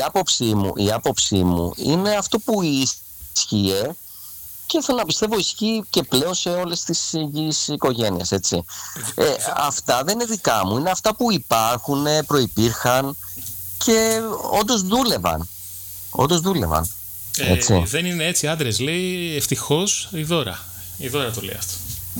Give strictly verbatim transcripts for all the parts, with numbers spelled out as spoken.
άποψή μου, η άποψή μου είναι αυτό που ισχύει και θέλω να πιστεύω ισχύει και πλέον σε όλες τις υγιείς οικογένειες, έτσι. Ε, αυτά δεν είναι δικά μου, είναι αυτά που υπάρχουν, προϋπήρχαν και όντως δούλευαν. Όντως δούλευαν. Έτσι. Ε, δεν είναι έτσι άντρες, λέει, ευτυχώς η Δώρα. Η Δώρα το λέει αυτό.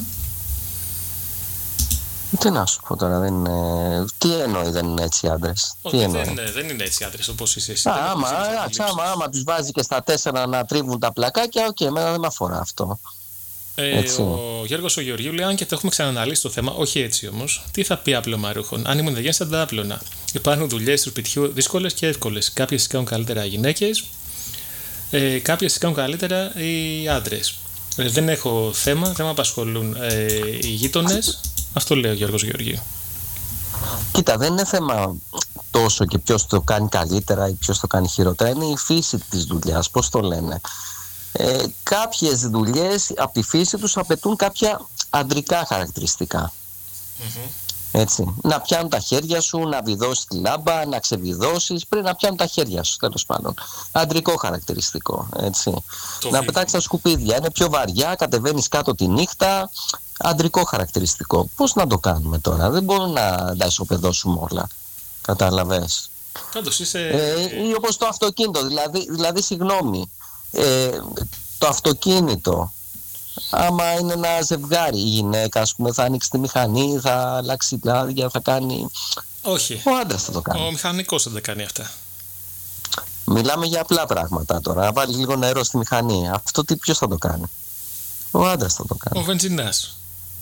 Τι να σου πω τώρα, δεν είναι... τι εννοεί δεν είναι έτσι άντρες? Όχι, δεν, δεν είναι έτσι άντρες όπως είσαι εσύ. Α, άμα, άμα, άμα τους βάζει και στα τέσσερα να τρίβουν τα πλακάκια, οκ, okay, εμένα δεν με αφορά αυτό. Ε, ο Γιώργος ο Γεωργίου λέει: αν και το έχουμε ξαναναλύσει το θέμα, όχι έτσι όμως, τι θα πει απλωμαρούχων? Αν ήμουν γέννης θα τα άπλωνα. Υπάρχουν δουλειές του σπιτιού δύσκολες και εύκολες. Κάποιες τις κάνουν καλύτερα οι γυναίκες, ε, κάποιες τις κάνουν καλύτερα οι άντρες. Ε, δεν έχω θέμα, δεν με απασχολούν ε, οι γείτονες. Αυτό λέει ο Γιώργος Γεωργίου. Κοίτα, δεν είναι θέμα τόσο και ποιος το κάνει καλύτερα ή ποιος το κάνει χειρότερα. Είναι η φύση της δουλειάς, πώς το λένε. Ε, κάποιες δουλειές από τη φύση τους απαιτούν κάποια αντρικά χαρακτηριστικά. Mm-hmm. Έτσι. Να πιάνουν τα χέρια σου, να βιδώσεις τη λάμπα, να ξεβιδώσεις πριν να πιάνουν τα χέρια σου, τέλος πάντων. Αντρικό χαρακτηριστικό. Έτσι. Να πετάξεις τα σκουπίδια. Είναι πιο βαριά, κατεβαίνεις κάτω τη νύχτα. Αντρικό χαρακτηριστικό. Πώς να το κάνουμε τώρα? Δεν μπορούμε να τα ισοπεδώσουμε όλα. Κατάλαβες? Πάντως είσαι... Ε, ή όπως το αυτοκίνητο. Δηλαδή, δηλαδή συγγνώμη. Ε, το αυτοκίνητο, άμα είναι ένα ζευγάρι, η γυναίκα, ας πούμε, θα ανοίξει τη μηχανή, θα αλλάξει λάδια, θα κάνει... Όχι. Ο άντρας θα το κάνει. Ο μηχανικός θα τα κάνει αυτά. Μιλάμε για απλά πράγματα τώρα. Να βάλεις λίγο νερό στη μηχανή. Αυτό τι, ποιος θα το κάνει? Ο άντρας θα το κάνει. Ο βενζινάς.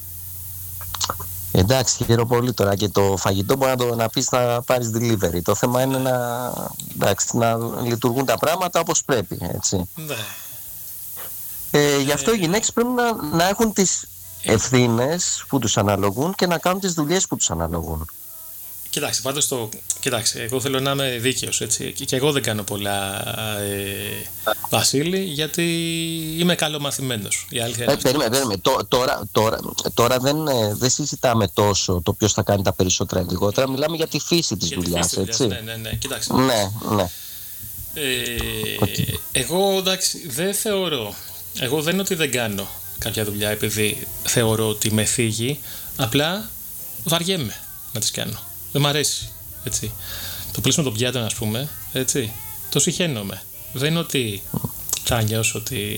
Εντάξει, χαίρομαι πολύ τώρα. Και το φαγητό μπορεί να το να πεις να πάρεις delivery. Το θέμα είναι να, εντάξει, να λειτουργούν τα πράγματα όπως πρέπει, έτσι. Ναι. Ε, γι' αυτό οι γυναίκες πρέπει να, να έχουν τις ευθύνες που τους αναλογούν και να κάνουν τις δουλειές που τους αναλογούν. Κοιτάξτε, πάντως το... Κοιτάξτε, εγώ θέλω να είμαι δίκαιος, έτσι. Και εγώ δεν κάνω πολλά, ε, Βασίλη, γιατί είμαι καλομαθημένος. Η αλήθεια είναι. Ε, περίμενε, περίμενε. Τώρα, τώρα, τώρα δεν, δεν συζητάμε τόσο το ποιος θα κάνει τα περισσότερα ή λιγότερα. Μιλάμε για τη φύση της δουλειάς, έτσι. Ναι, ναι, ναι. Κοιτάξτε. Ναι, ναι. Ε, okay. Εγώ, εντάξει, δεν θεωρώ. Εγώ δεν είναι ότι δεν κάνω κάποια δουλειά επειδή θεωρώ ότι με φύγει. Απλά βαριέμαι να τις κάνω. Δεν μ' αρέσει, έτσι. Το πλήσιμο των πιάτων, ας πούμε, έτσι, το συχαίνομαι. Δεν είναι ότι θα νιώσω ότι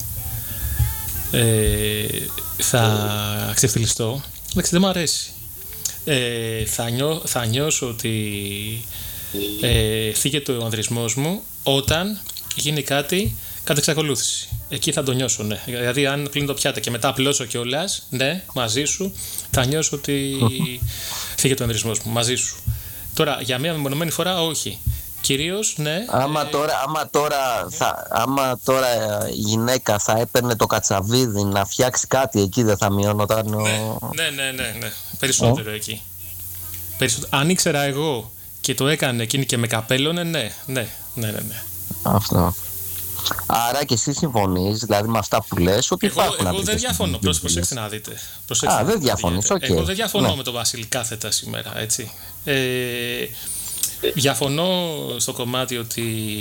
ε, θα ξεφτυλιστώ. Εντάξει, δεν μ' αρέσει. Ε, θα, νιώ, θα νιώσω ότι ε, φύγεται ο ανδρισμός μου όταν γίνει κάτι κατά εξακολούθηση. Εκεί θα το νιώσω, ναι. Δηλαδή, αν πλύνω το πιάτα και μετά απλώσω κιόλας, ναι, μαζί σου, θα νιώσω ότι φύγεται ο ανδρισμός μου, μαζί σου. Τώρα, για μια μεμονωμένη φορά, όχι. Κυρίως, ναι. Άμα, ε... τώρα, άμα, τώρα, θα, άμα τώρα η γυναίκα θα έπαιρνε το κατσαβίδι να φτιάξει κάτι, εκεί δεν θα μειώνονταν ο... Ναι, ναι, ναι, ναι. Περισσότερο oh. εκεί. Περισσότερο. Αν ήξερα εγώ και το έκανε εκείνη και με καπέλωνε, ναι, ναι, ναι, ναι, ναι. Αυτό. Άρα και εσύ συμφωνείς, δηλαδή με αυτά που λες, ότι εγώ, υπάρχουν. Εγώ δεν διαφωνώ. Προσέξτε να δείτε. Προσέξτε Α, να δεν διαφωνείς. Okay. Εγώ δεν διαφωνώ ναι. με τον Βασίλη κάθετα σήμερα, έτσι. Ε, διαφωνώ στο κομμάτι ότι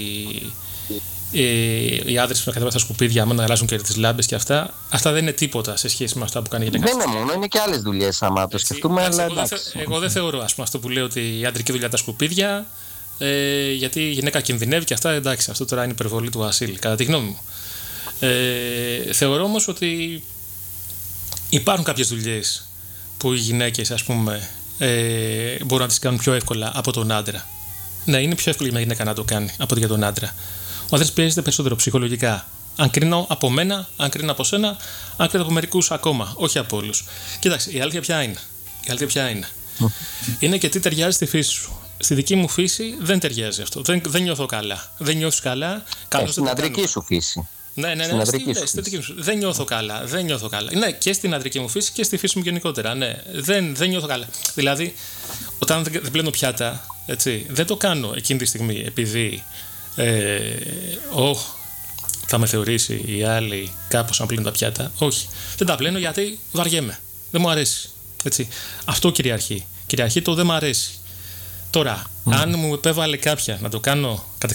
ε, οι άντρες που να κατεβάσουν τα σκουπίδια, άμα να αλλάζουν και τις λάμπες και αυτά, αυτά δεν είναι τίποτα σε σχέση με αυτά που κάνει η γυναίκα. Δεν είναι μόνο, είναι και άλλες δουλειές άμα το σκεφτούμε. Έτσι, αλλά εγώ, δεν θε, εγώ δεν θεωρώ, ας πούμε, αυτό που λέω ότι η άντρικη δουλειά τα σκουπίδια. Ε, γιατί η γυναίκα κινδυνεύει και αυτά, εντάξει, αυτό τώρα είναι υπερβολή του Βασίλη, κατά τη γνώμη μου. Ε, θεωρώ όμως ότι υπάρχουν κάποιες δουλειές που οι γυναίκες, ας πούμε, ε, μπορούν να τις κάνουν πιο εύκολα από τον άντρα. Ναι, είναι πιο εύκολο για μια γυναίκα να το κάνει από ότι για τον άντρα. Ο άντρας πιέζεται περισσότερο ψυχολογικά. Αν κρίνω από μένα, αν κρίνω από σένα, αν κρίνω από μερικούς ακόμα, όχι από όλους. Κοίταξε, η αλήθεια ποια είναι. Η αλήθεια ποια είναι. Είναι και τι ταιριάζει στη φύση σου. Στη δική μου φύση δεν ταιριάζει αυτό. Δεν, δεν νιώθω καλά. Δεν νιώθεις καλά. Ε, στην αντρική σου φύση. Ναι, ναι, ναι. Στην στη, ναι, σου στη δική μου. Δεν νιώθω καλά. Δεν νιώθω καλά. Ναι, και στην αντρική μου φύση και στη φύση μου γενικότερα. Ναι, δεν, δεν νιώθω καλά. Δηλαδή, όταν δεν, δεν πλένω πιάτα, έτσι, δεν το κάνω εκείνη τη στιγμή επειδή. Ε, oh, θα με θεωρήσει η άλλη κάπως να πλύνω τα πιάτα. Όχι. Δεν τα πλένω γιατί βαριέμαι. Δεν μου αρέσει. Έτσι. Αυτό κυριαρχεί. Κυριαρχεί το δεν μου αρέσει. Τώρα, mm. αν μου επέβαλε κάποια να το κάνω